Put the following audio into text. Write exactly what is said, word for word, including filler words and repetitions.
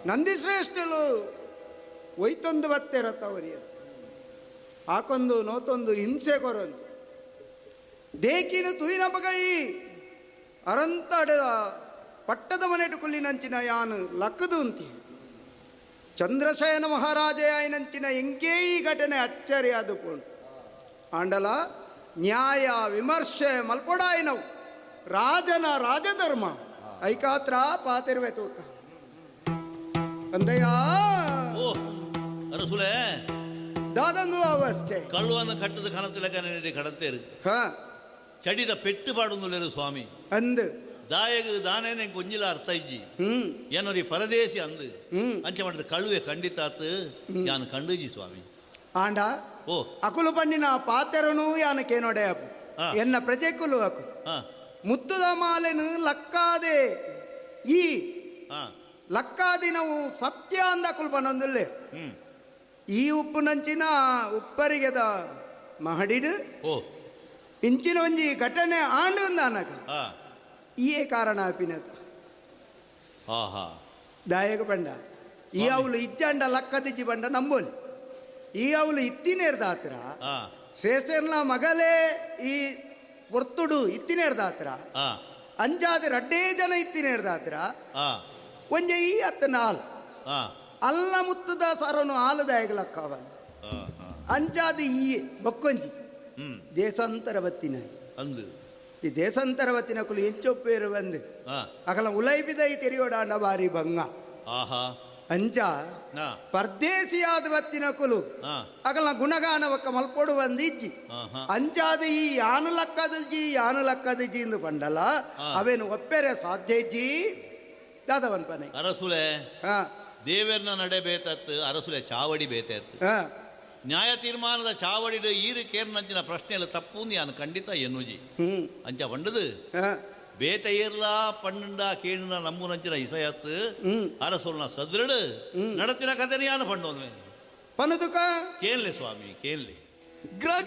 ನಂದಿಶ್ರೇಷ್ಠಲು ಒಯ್ತೊಂದು ಬತ್ತೆ ರಥವರಿಯ ಹಾಕೊಂದು ನೋತೊಂದು ಹಿಂಸೆ ಕೊರಂತು ದೇಕಿನ ತುಯಿನ ಬಗೈ ಅರಂತ ಅಡೆದ ಪಟ್ಟದ ಮನೆಟು ಕುಲ್ಲಿನಂಚಿನ ಯಾನು ಲಕ್ಕದು ಅಂತಿ ಚಂದ್ರಶಯನ ಮಹಾರಾಜ ಆಯ್ನಂಚಿನ ಎಂಕೇ ಈ ಘಟನೆ ಅಚ್ಚರಿ ಆದುಕೊಂಡು ಆಂಡಲ ನ್ಯಾಯ ವಿಮರ್ಶೆ ಮಲ್ಪೊಡಾಯಿನವು ರಾಜನ ರಾಜಧರ್ಮ ಐಕಾತ್ರ ಪಾತಿರ್ವೆ ತೂಕ ಅಂದಯ್ಯ ಅರಸುಲೆ ದಾದಂದು ಅವಸ್ಥೆ ಕಳ್ಳುವನ್ನು ಕಟ್ಟದ ಕನತಿಲಕ ನೆನೆ ಕಡತ್ತೇರು ಹ ಚಡಿದ ಪೆಟ್ಟು ಪಾಡುಂದುಲೇರು ಸ್ವಾಮಿ ಅಂದು ದಾಯಗ ದಾನೇನೆ ಕೊಂಜಿಲ ಅರ್ಥ ಇಜ್ಜಿ ಹ್ಮ್ ಏನೋರಿ ಪರದೇಶಿ ಅಂದು ಹ್ಮ್ ಅಂಚೆ ಮಾಡಿದ ಕಳುವೆ ಖಂಡಿತ ಆತು ಯಾನು ಕಂಡುಜಿ ಸ್ವಾಮಿ ಆಂಡ ಓ ಅಕುಲು ಪನ್ನಿನ ಪಾತೆರನು ಯಾನಕ್ಕೆ ನೋಡೆ ಅಪ್ಪು ಎನ್ನ ಪ್ರಜೆಕುಲು ಅಕು ಮುತ್ತುದ ಮಾಲೆನು ಲಕ್ಕಾದೆ ಈ ಲಕ್ಕಾದಿ ನಾವು ಸತ್ಯ ಅಂದ ಅಕುಲು ಪನ್ನೊಂದಿಲ್ಲೆ ಈ ಉಪ್ಪು ನಂಚಿನ ಉಪ್ಪರಿಗೆದ ಮಹಡಿಡು ಓ ಇಂಚಿನ ಒಂಜಿ ಘಟನೆ ಆಂಡು ಅಂದನಕ ಈ ಕಾರಣ ಅಪಿನತ ದಾಯಕ ಪಂಡ ಈ ಅವಳು ಇಜ್ಜಂಡ ಲಕ್ಕದಿಜ್ಜಿ ಬಂಡ ನಂಬೋಲಿ ಈ ಅವಳು ಇತ್ತಿನೇರ್ದಾತ್ರ ಶ್ರೇಷ್ಠರ್ನ ಮಗಲೇ ಈ ಪೊರ್ತುಡು ಇತ್ತಿನೇರ್ದಾತ್ರ ಅಂಜಾದ ರಡ್ಡೇ ಜನ ಇತ್ತಿನೇರ್ದಾತ್ರ ಒಂಜ ಈ ಅತ್ತ ನಾಲ್ ಅಲ್ಲ ಮುತ್ತದ ಸರನು ಹಾಲು ದಾಯಕ ಲಕ್ಕವಲ್ಲ ಅಂಚಾದ ಈ ಬಕ್ಕೊಂಜಿ ದೇಶಾಂತರ ಬತ್ತಿನ ಅಂದು ಈ ದೇಶಾಂತರ ಬತ್ತಿನ ಕುಲು ಎಂಚೊಪ್ಪೇರು ಬಂದು ಅಕಲ ಉಲೈಬಿದೈ ತೆರಿಯೋಡಾಂಡ ಬಾರಿ ಭಂಗ ಅಂಚ ಪರ್ದೇಶಿಯಾದ ಬತ್ತಿನ ಕುಲು ಅಕಲ ಗುಣಗಾನವಕ್ಕ ಮಲ್ಪೊಡು ಬಂದಿಜ್ಜಿ ಅಂಚಾದ ಈ ಯಾನು ಲಕ್ಕದಜ್ಜಿ ಯಾನು ಲಕ್ಕದಜ್ಜಿ ಎಂದು ಪಂಡಲ ಅವೇನು ಒಪ್ಪೆರೆ ಸಾಧ್ಯ ಇಜ್ಜಿ ದಾದವನ್ ಪನೆ ಅರಸುಲೆ ದೇವೇರ್ನ ನಡೆ ಬೇತತ್ತು ಅರಸುಲೆ ಚಾವಡಿ ಬೇತತ್ತು ನ್ಯಾಯ ತೀರ್ಮಾನದ ಚಾವಡಿಡು ಈರು ಕೇರ್ನಂಚಿನ ಪ್ರಶ್ನೆಯಲ್ಲಿ ತಪ್ಪು ಯಾನು ಖಂಡಿತ ಎನ್ನುಜಿ ಅಂಚ ಪಂಡದು ಬೇತ ಏರ್ಲ ಪಂಡ ಕೇಳಿನ ನಮ್ಮೂರಂಚಿನ ಇಸಯತ್ತು ಅರಸುಲ್ನ ಸದೃಢ ನಡತಿನ ಕಥೆಯಾನು ಪಂಡೋನ್ವೆ ಪನದುಕ ಕೇಳಲೆ ಸ್ವಾಮಿ ಕೇಳಲೆ ಗ್ರಹ